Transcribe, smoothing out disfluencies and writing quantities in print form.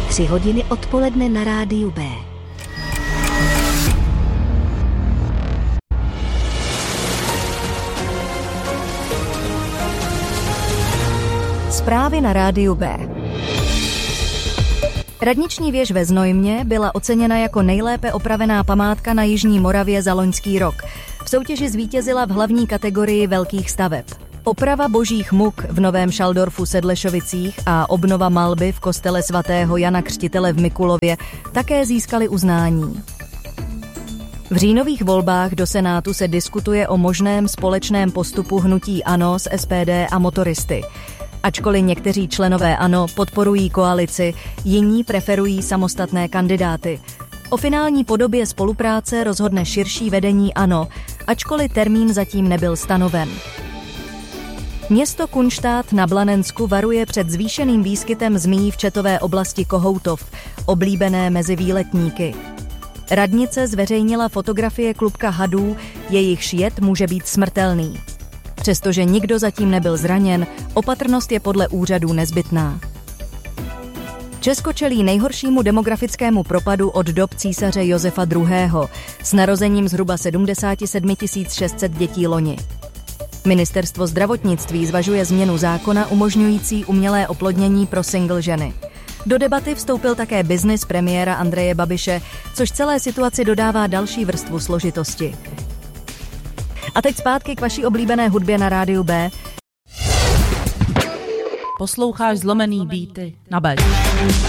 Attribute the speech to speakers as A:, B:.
A: 3 hodiny odpoledne na rádiu B.
B: Zprávy na rádiu B. Radniční věž ve Znojmě byla oceněna jako nejlépe opravená památka na Jižní Moravě za loňský rok. V soutěži zvítězila v hlavní kategorii velkých staveb. Oprava božích muk v Novém Šaldorfu Sedlešovicích a obnova malby v kostele svatého Jana Křtitele v Mikulově také získaly uznání. V říjnových volbách do Senátu se diskutuje o možném společném postupu hnutí ANO s SPD a motoristy. Ačkoliv někteří členové ANO podporují koalici, jiní preferují samostatné kandidáty. O finální podobě spolupráce rozhodne širší vedení ANO, ačkoliv termín zatím nebyl stanoven. Město Kunštát na Blanensku varuje před zvýšeným výskytem zmíjí v četové oblasti Kohoutov, oblíbené mezi výletníky. Radnice zveřejnila fotografie klubka hadů, jejichž jed může být smrtelný. Přestože nikdo zatím nebyl zraněn, opatrnost je podle úřadů nezbytná. Česko čelí nejhoršímu demografickému propadu od dob císaře Josefa II. S narozením zhruba 77 600 dětí loni. Ministerstvo zdravotnictví zvažuje změnu zákona umožňující umělé oplodnění pro single ženy. Do debaty vstoupil také biznis premiéra Andreje Babiše, což celé situaci dodává další vrstvu složitosti. A teď zpátky k vaší oblíbené hudbě na rádiu B.
C: Posloucháš zlomený beaty na B.